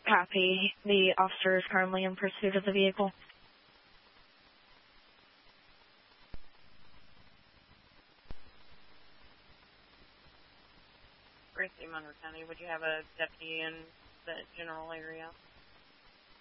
Copy. The officer is currently in pursuit of the vehicle. Gracie, Monroe County, would you have a deputy in the general area?